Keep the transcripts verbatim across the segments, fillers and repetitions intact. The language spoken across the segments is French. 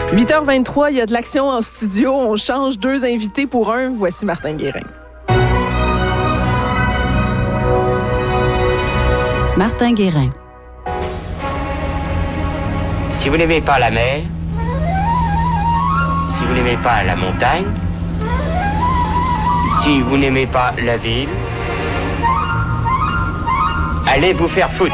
huit heures vingt-trois, il y a de l'action en studio. On change deux invités pour un. Voici Martin Guérin. Martin Guérin. Si vous n'aimez pas la mer, si vous n'aimez pas la montagne, si vous n'aimez pas la ville, allez vous faire foutre.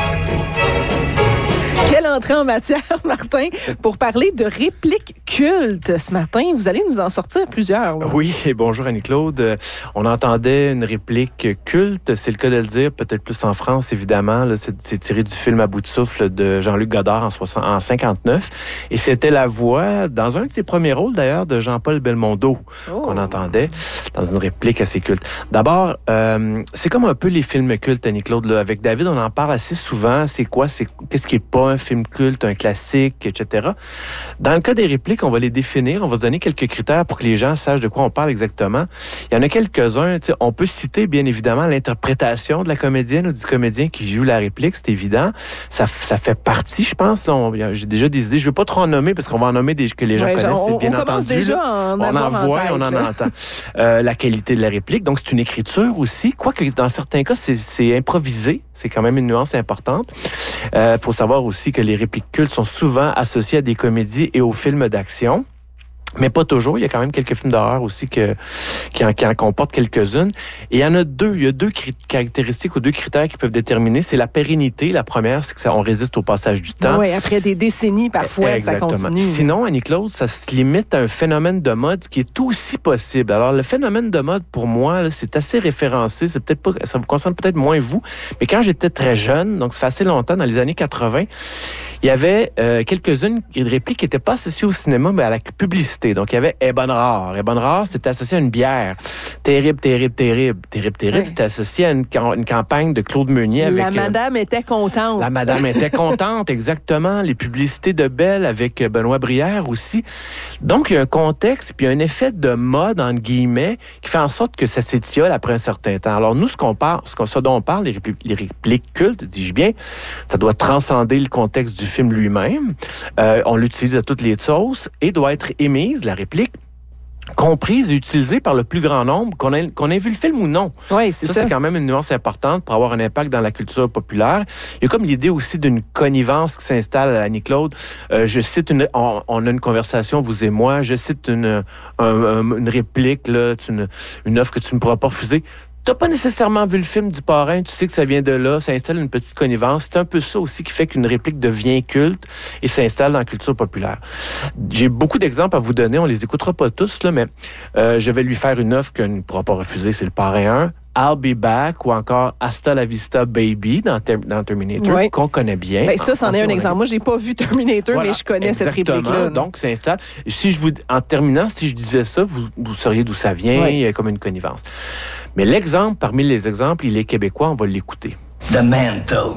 Quelle entrée en matière, Martin, pour parler de répliques cultes ce matin. Vous allez nous en sortir plusieurs. Là. Oui, et bonjour Annie-Claude. On entendait une réplique culte, c'est le cas de le dire, peut-être plus en France, évidemment. Là, c'est, c'est tiré du film À bout de souffle de Jean-Luc Godard en, soixante, en cinquante-neuf. Et c'était la voix, dans un de ses premiers rôles d'ailleurs, de Jean-Paul Belmondo, oh. qu'on entendait dans une réplique assez culte. D'abord, euh, c'est comme un peu les films cultes, Annie-Claude. Là. Avec David, on en parle assez souvent. C'est quoi? C'est, qu'est-ce qui est pas un film culte, un classique, et cetera. Dans le cas des répliques, on va les définir, on va se donner quelques critères pour que les gens sachent de quoi on parle exactement. Il y en a quelques-uns, tu sais, on peut citer bien évidemment l'interprétation de la comédienne ou du comédien qui joue la réplique, c'est évident. Ça, ça fait partie, je pense. Là, on, j'ai déjà des idées, je ne veux pas trop en nommer parce qu'on va en nommer des que les gens ouais, connaissent, on, bien on entendu. Déjà en on en voit, en tête, on en là. entend. Euh, la qualité de la réplique, donc c'est une écriture aussi, quoique dans certains cas, c'est, c'est improvisé, c'est quand même une nuance importante. Il euh, faut savoir aussi que les répliques cultes sont souvent associées à des comédies et aux films d'action. Mais pas toujours. Il y a quand même quelques films d'horreur aussi que, qui, en, qui en comportent quelques-unes. Et il y en a deux. Il y a deux cri- caractéristiques ou deux critères qui peuvent déterminer. C'est la pérennité. La première, c'est que ça, on résiste au passage du temps. Oui, après des décennies, parfois, Exactement. ça continue. Sinon, Annie-Claude, ça se limite à un phénomène de mode qui est aussi possible. Alors, le phénomène de mode, pour moi, là, c'est assez référencé. C'est peut-être pas, ça vous concerne peut-être moins vous. Mais quand j'étais très jeune, donc ça fait assez longtemps, dans les années quatre-vingts, il y avait euh, quelques-unes répliques qui n'étaient pas associées au cinéma, mais à la publicité. Donc, il y avait Ebon Rare. Ebon Rare, c'était associé à une bière. Terrible, terrible, terrible. Terrible, terrible. Oui. C'était associé à une, une campagne de Claude Meunier. Avec, la madame euh, était contente. La madame était contente, exactement. Les publicités de Belle avec Benoît Brière aussi. Donc, il y a un contexte puis un effet de mode, entre guillemets, qui fait en sorte que ça s'étiole après un certain temps. Alors, nous, ce qu'on parle, ce, qu'on, ce dont on parle, les répliques, les répliques cultes, dis-je bien, ça doit transcender le contexte du film lui-même. Euh, on l'utilise à toutes les sauces et doit être émise, la réplique, comprise et utilisée par le plus grand nombre, qu'on ait, qu'on ait vu le film ou non. Oui, c'est ça. Ça, c'est quand même une nuance importante pour avoir un impact dans la culture populaire. Il y a comme l'idée aussi d'une connivence qui s'installe à Annie-Claude. Euh, je cite une... On, on a une conversation, vous et moi. Je cite une, un, un, une réplique, là, une, une offre que tu ne pourras pas refuser. Tu n'as pas nécessairement vu le film du parrain, tu sais que ça vient de là, ça installe une petite connivence. C'est un peu ça aussi qui fait qu'une réplique devient culte et s'installe dans la culture populaire. J'ai beaucoup d'exemples à vous donner, on les écoutera pas tous, là, mais euh, je vais lui faire une offre qu'elle ne pourra pas refuser, c'est le parrain un. I'll be back ou encore Hasta la vista baby dans, ter- dans Terminator, oui. qu'on connaît bien. Ben, ça, c'en est un exemple. Moi, je n'ai pas vu Terminator, voilà, mais je connais exactement. Cette réplique-là. Donc, ça installe. Si je vous, en terminant, si je disais ça, vous, vous sauriez d'où ça vient, oui. Il y a comme une connivence. Mais l'exemple, parmi les exemples, il est québécois, on va l'écouter. The mental.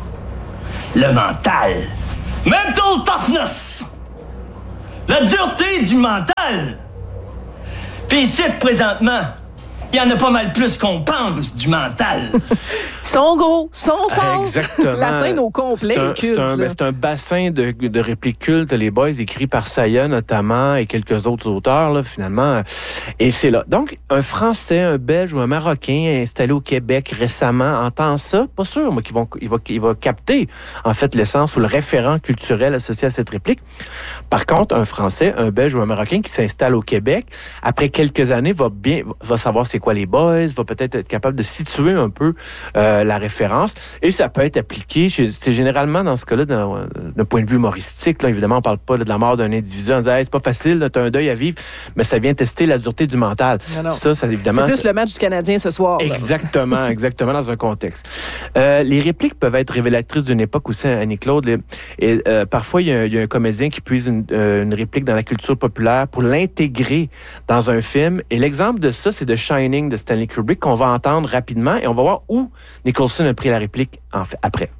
Le mental. Mental toughness. La dureté du mental. Puis ici, présentement, il y en a pas mal plus qu'on pense du mental. Sont gros, sont forts. Exactement. La scène au complet c'est un, culte. C'est un, ben, c'est un bassin de, de répliques cultes, les boys, écrits par Saya notamment et quelques autres auteurs, là, finalement. Et c'est là. Donc, un Français, un Belge ou un Marocain installé au Québec récemment entend ça, pas sûr, moi, qu'il va, il va, il va capter, en fait, l'essence ou le référent culturel associé à cette réplique. Par contre, un Français, un Belge ou un Marocain qui s'installe au Québec, après quelques années, va bien, va savoir c'est quoi les boys, va peut-être être capable de situer un peu euh, la référence. Et ça peut être appliqué, c'est généralement dans ce cas-là, d'un, d'un point de vue humoristique. Là, évidemment, on ne parle pas là, de la mort d'un individu en disant hey, c'est pas facile, tu as un deuil à vivre, mais ça vient tester la dureté du mental. Non, non. Ça, ça, évidemment, c'est plus le match du Canadien ce soir. Là. Exactement, exactement, dans un contexte. Euh, les répliques peuvent être révélatrices d'une époque aussi, Annie-Claude. Et, euh, parfois, il y, y a un comédien qui puise une, euh, une réplique dans la culture populaire pour l'intégrer dans un film. Et l'exemple de ça, c'est de Shining de Stanley Kubrick qu'on va entendre rapidement et on va voir où Nicholson a pris la réplique en fait, après.